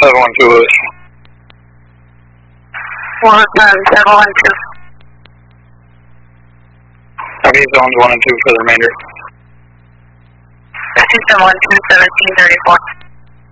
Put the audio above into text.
712 Lewis. 712. Copy, zones 1 and 2 for the remainder. 712, 1734.